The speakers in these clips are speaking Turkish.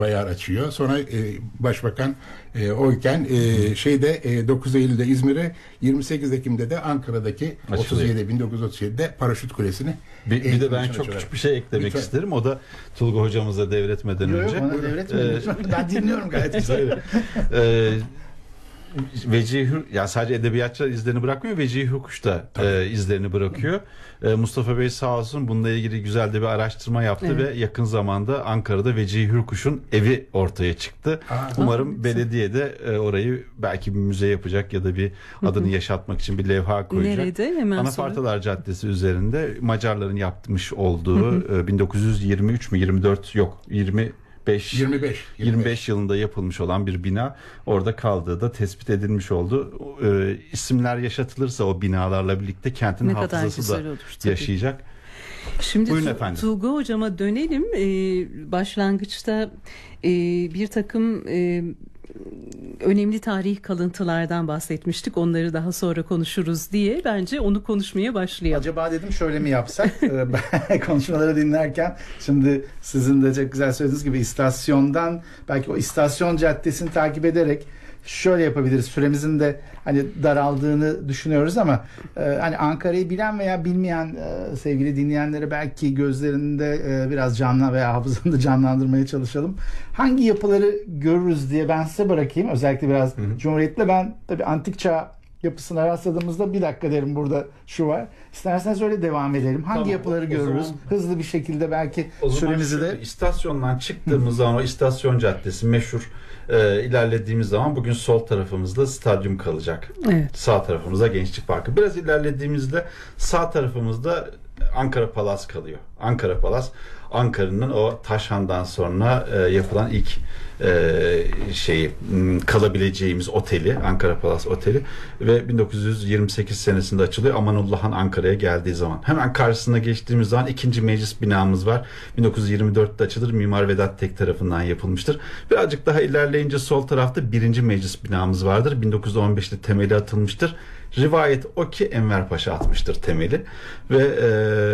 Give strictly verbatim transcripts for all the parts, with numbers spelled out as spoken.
bayar açıyor. Sonra e, başbakan e, oyken e, şeyde e, dokuz Eylül'de İzmir'e, yirmi sekiz Ekim'de de Ankara'daki otuz yedi bin dokuz yüz otuz yedi'de Paraşüt Kulesi'ni. Bir, bir de ben çok açarak. küçük bir şey eklemek Lütfen. isterim. O da Tolga hocamıza devretmeden Yok, önce. Yok, bana devretmeyin. Ee, ben dinliyorum gayet güzel. ee, Vecihi Hür, ya sadece edebiyatçılar izlerini bırakmıyor, Vecihi Hürkuş da e, izlerini bırakıyor. E, Mustafa Bey sağ olsun bununla ilgili güzel de bir araştırma yaptı evet. ve yakın zamanda Ankara'da Vecihi Hürkuş'un evi ortaya çıktı. Aa, Umarım aa, belediye de e, orayı belki bir müze yapacak ya da bir adını yaşatmak için bir levha koyacak. Nerede? Hemen Anafartalar sonra. Caddesi üzerinde Macarların yapmış olduğu e, bin dokuz yüz yirmi üç mü yirmi dört yok yirmi beş, yirmi beş, yirmi beş yılında yapılmış olan bir bina orada kaldığı da tespit edilmiş oldu. Ee, isimler yaşatılırsa o binalarla birlikte kentin ne hafızası da olur, yaşayacak. Şimdi Buyurun efendim. Tulga hocama dönelim. Ee, başlangıçta e, bir takım e, önemli tarih kalıntılardan bahsetmiştik. Onları daha sonra konuşuruz diye. Bence onu konuşmaya başlayalım. Acaba dedim şöyle mi yapsak? Konuşmaları dinlerken şimdi sizin de çok güzel söylediğiniz gibi istasyondan belki o istasyon caddesini takip ederek şöyle yapabiliriz. Süremizin de hani daraldığını düşünüyoruz ama e, hani Ankara'yı bilen veya bilmeyen e, sevgili dinleyenlere belki gözlerinde e, biraz canlı veya hafızanda canlandırmaya çalışalım. Hangi yapıları görürüz diye ben size bırakayım. Özellikle biraz hı hı. Cumhuriyet'le ben tabii antik çağ yapısına rastladığımızda bir dakika derim burada şu var. İsterseniz öyle devam edelim. Hangi tamam, yapıları görürüz? Zaman, hızlı bir şekilde belki süremizi de. İstasyondan çıktığımız zaman o istasyon caddesi meşhur e, ilerlediğimiz zaman bugün sol tarafımızda stadyum kalacak. Evet. Sağ tarafımızda Gençlik Parkı. Biraz ilerlediğimizde sağ tarafımızda Ankara Palas kalıyor. Ankara Palas Ankara'nın o Taşhan'dan sonra e, yapılan ilk e, şeyi kalabileceğimiz oteli, Ankara Palas Oteli ve bin dokuz yüz yirmi sekiz senesinde açılıyor. Amanullah Han Ankara'ya geldiği zaman. Hemen karşısına geçtiğimiz zaman ikinci meclis binamız var. bin dokuz yüz yirmi dört'te açılır. Mimar Vedat Tek tarafından yapılmıştır. Birazcık daha ilerleyince sol tarafta birinci meclis binamız vardır. bin dokuz yüz on beş'te temeli atılmıştır. Rivayet o ki Enver Paşa atmıştır temeli ve e,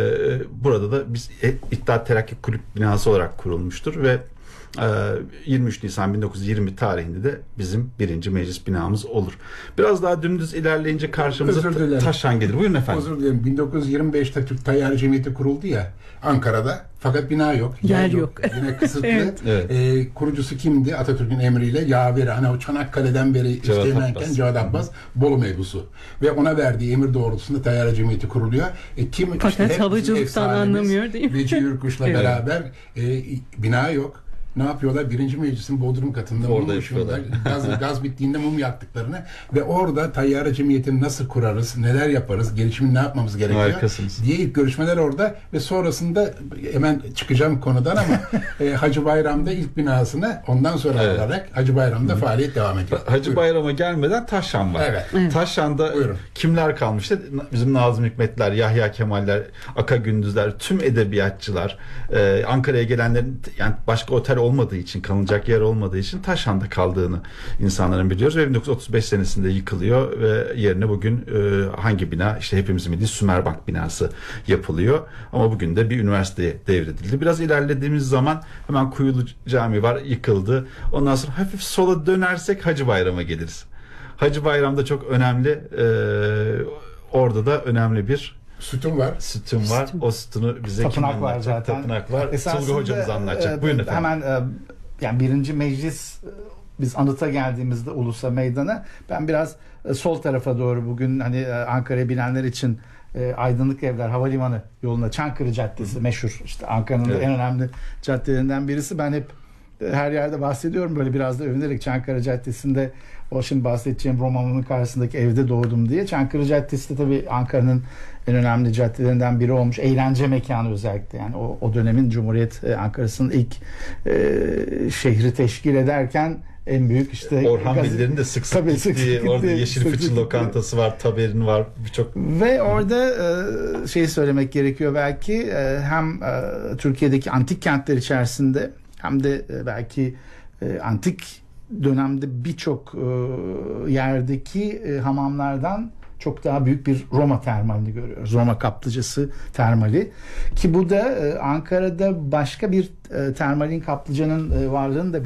burada da biz İttihat Terakki Kulüp binası olarak kurulmuştur ve e, yirmi üç Nisan bin dokuz yüz yirmi tarihinde de bizim birinci meclis binamız olur. Biraz daha dümdüz ilerleyince karşımıza Taşhan gelir. Buyurun efendim. Özür dilerim. bin dokuz yüz yirmi beş'te Türk Tayyare Cemiyeti kuruldu ya Ankara'da. Fakat bina yok. Yer, yer yok. yok. Yine kısıtlı. evet. Evet. E, kurucusu kimdi? Atatürk'ün emriyle yaveri. Hani o Çanakkale'den beri istenilenken Cevat Abbas Bolu mebusu. Ve ona verdiği emir doğrultusunda Tayyare Cemiyeti kuruluyor. E, kim, Fakat işte, havacılıktan anlamıyor değil mi? Vecihi Hürkuş'la evet. beraber e, bina yok. Ne yapıyorlar? Birinci meclisin bodrum katında mum ışıyorlar. Gaz, gaz bittiğinde mum yaktıklarını ve orada Tayyare Cemiyeti'ni nasıl kurarız, neler yaparız, gelişimini ne yapmamız gerekiyor Harikasınız. diye ilk görüşmeler orada ve sonrasında hemen çıkacağım konudan ama e, Hacı Bayram'da ilk binasını ondan sonra evet. alarak Hacı Bayram'da Hı. faaliyet devam ediyor. Hacı Buyurun. Bayram'a gelmeden Taşhan var. Evet. Evet. Taşhan'da Buyurun. kimler kalmıştı? Bizim Nazım Hikmetler, Yahya Kemaller, Aka Gündüzler, tüm edebiyatçılar, e, Ankara'ya gelenlerin yani başka otel olmadığı için, kalınacak yer olmadığı için Taşhan'da kaldığını insanların biliyoruz ve bin dokuz yüz otuz beş senesinde yıkılıyor ve yerine bugün e, hangi bina? İşte hepimizin bildiği Sümerbank binası yapılıyor. Ama bugün de bir üniversiteye devredildi. Biraz ilerlediğimiz zaman hemen Kuyulu Cami var, yıkıldı. Ondan sonra hafif sola dönersek Hacı Bayram'a geliriz. Hacı Bayram'da çok önemli e, orada da önemli bir sütun var. Sütun var. Sütun. O sütunu bize tapınak kim var zaten. Tapınak var. Tulga hocamız anlatacak. E, Buyurun efendim. Hemen e, yani birinci meclis biz anıta geldiğimizde Ulus'a meydana ben biraz e, sol tarafa doğru bugün hani e, Ankara'ya bilenler için e, Aydınlık Evler Havalimanı yoluna Çankırı Caddesi meşhur işte Ankara'nın evet. en önemli caddelerinden birisi. Ben hep e, her yerde bahsediyorum böyle biraz da övünerek Çankırı Caddesi'nde o şimdi bahsedeceğim romanının karşısındaki evde doğdum diye. Çankırı Caddesi de tabii Ankara'nın en önemli caddelerinden biri olmuş. Eğlence mekanı özellikle. Yani o, o dönemin Cumhuriyet e, Ankara'sının ilk e, şehri teşkil ederken en büyük işte Orhan Biller'in de sık sık tabii, gittiği, sık sık orada Yeşil sık Fıçı sık lokantası var, taberin var birçok. Ve orada e, şeyi söylemek gerekiyor belki e, hem e, Türkiye'deki antik kentler içerisinde hem de e, belki e, antik dönemde birçok e, yerdeki e, hamamlardan çok daha büyük bir Roma termalini görüyoruz. Roma kaplıcası termali. Ki bu da Ankara'da başka bir termalin kaplıcanın varlığını da